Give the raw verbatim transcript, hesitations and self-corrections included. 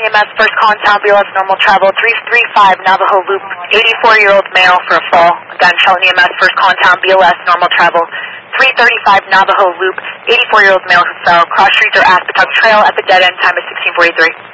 E M S, first call in town, B L S normal travel, three three five Navajo Loop, eighty-four-year-old male for a fall. Again, Shelton E M S, first call in town, B L S normal travel, three thirty-five Navajo Loop, eighty-four-year-old male who fell. Cross streets or Aspatuck Trail at the dead end, time is sixteen forty-three.